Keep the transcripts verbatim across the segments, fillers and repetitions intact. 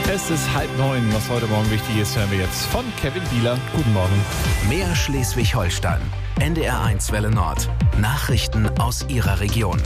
Es ist halb neun. Was heute Morgen wichtig ist, hören wir jetzt von Kevin Bieler. Guten Morgen. Mehr Schleswig-Holstein. N D R eins Welle Nord. Nachrichten aus Ihrer Region.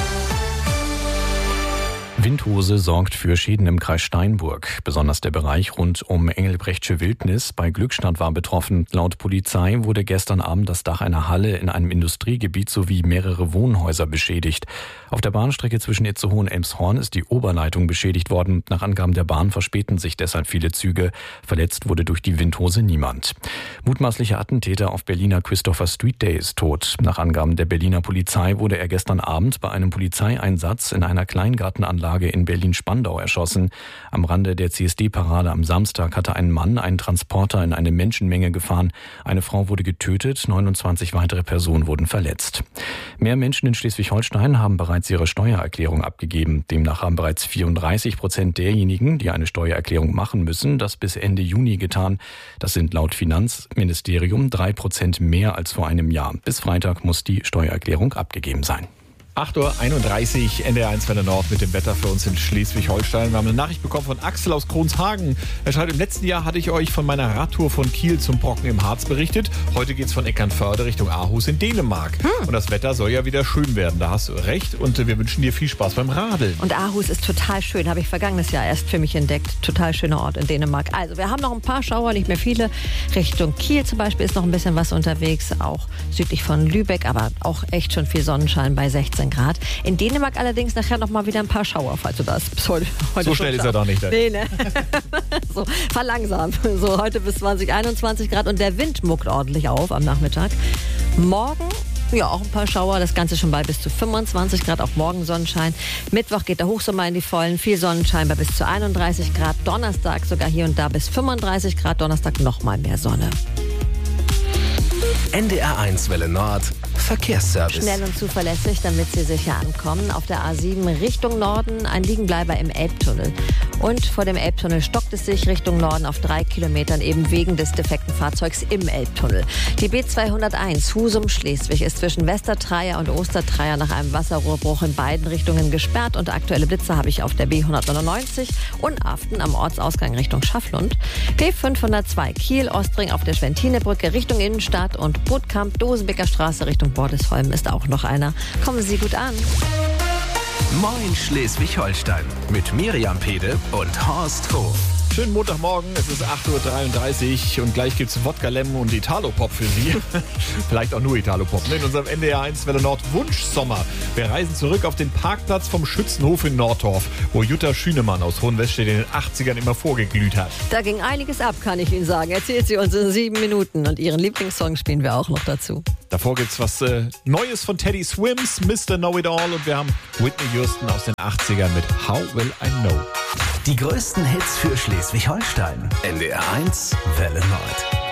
Windhose sorgt für Schäden im Kreis Steinburg. Besonders der Bereich rund um Engelbrechtsche Wildnis bei Glückstadt war betroffen. Laut Polizei wurde gestern Abend das Dach einer Halle in einem Industriegebiet sowie mehrere Wohnhäuser beschädigt. Auf der Bahnstrecke zwischen Itzehoe und Elmshorn ist die Oberleitung beschädigt worden. Nach Angaben der Bahn verspäten sich deshalb viele Züge. Verletzt wurde durch die Windhose niemand. Mutmaßlicher Attentäter auf Berliner Christopher Street Day ist tot. Nach Angaben der Berliner Polizei wurde er gestern Abend bei einem Polizeieinsatz in einer Kleingartenanlage in Berlin-Spandau erschossen. Am Rande der C S D-Parade am Samstag hatte ein Mann einen Transporter in eine Menschenmenge gefahren. Eine Frau wurde getötet, neunundzwanzig weitere Personen wurden verletzt. Mehr Menschen in Schleswig-Holstein haben bereits ihre Steuererklärung abgegeben. Demnach haben bereits vierunddreißig Prozent derjenigen, die eine Steuererklärung machen müssen, das bis Ende Juni getan. Das sind laut Finanzministerium drei Prozent mehr als vor einem Jahr. Bis Freitag muss die Steuererklärung abgegeben sein. acht Uhr einunddreißig, N D R eins Welle Nord mit dem Wetter für uns in Schleswig-Holstein. Wir haben eine Nachricht bekommen von Axel aus Kronshagen. Er schreibt, im letzten Jahr hatte ich euch von meiner Radtour von Kiel zum Brocken im Harz berichtet. Heute geht's von Eckernförde Richtung Aarhus in Dänemark. Hm. Und das Wetter soll ja wieder schön werden. Da hast du recht. Und wir wünschen dir viel Spaß beim Radeln. Und Aarhus ist total schön. Habe ich vergangenes Jahr erst für mich entdeckt. Total schöner Ort in Dänemark. Also wir haben noch ein paar Schauer, nicht mehr viele. Richtung Kiel zum Beispiel ist noch ein bisschen was unterwegs. Auch südlich von Lübeck. Aber auch echt schon viel Sonnenschein bei sechzehn Grad. In Dänemark allerdings nachher noch mal wieder ein paar Schauer, falls du das bis heute, heute so schnell ist er doch nicht. Nee, ne? So, verlangsam. So, heute bis zwanzig, einundzwanzig Grad und der Wind muckt ordentlich auf am Nachmittag. Morgen, ja, auch ein paar Schauer, das Ganze schon bei bis zu fünfundzwanzig Grad, auch morgen Sonnenschein. Mittwoch geht der Hochsommer in die Vollen, viel Sonnenschein bei bis zu einunddreißig Grad. Donnerstag sogar hier und da bis fünfunddreißig Grad, Donnerstag noch mal mehr Sonne. N D R eins Welle Nord. Verkehrsservice. Schnell und zuverlässig, damit Sie sicher ankommen. Auf der A sieben Richtung Norden ein Liegenbleiber im Elbtunnel. Und vor dem Elbtunnel stockt es sich Richtung Norden auf drei Kilometern eben wegen des defekten Fahrzeugs im Elbtunnel. Die B zweihunderteins Husum-Schleswig ist zwischen Westertreier und Ostertreier nach einem Wasserrohrbruch in beiden Richtungen gesperrt. Und aktuelle Blitze habe ich auf der B hundertneunundneunzig und Aften am Ortsausgang Richtung Schafflund. B fünfhundertzwei Kiel-Ostring auf der Schwentinebrücke Richtung Innenstadt und Bootkamp-Dosenbeker Straße Richtung Bordesholm ist auch noch einer. Kommen Sie gut an. Moin Schleswig-Holstein mit Miriam Pede und Horst Hof. Schönen Montagmorgen, es ist acht Uhr dreiunddreißig und gleich gibt's Wodka Lemon und Italo-Pop für Sie. Vielleicht auch nur Italo-Pop. In unserem N D R eins Welle Nord Wunschsommer. Wir reisen zurück auf den Parkplatz vom Schützenhof in Nordorf, wo Jutta Schünemann aus Hohenwestedt in den achtzigern immer vorgeglüht hat. Da ging einiges ab, kann ich Ihnen sagen. Erzählt sie uns in sieben Minuten und Ihren Lieblingssong spielen wir auch noch dazu. Davor gibt's was äh, Neues von Teddy Swims, Mister Know-It-All und wir haben Whitney Houston aus den achtzigern mit How Will I Know. Die größten Hits für Schleswig-Holstein. N D R eins Welle Nord.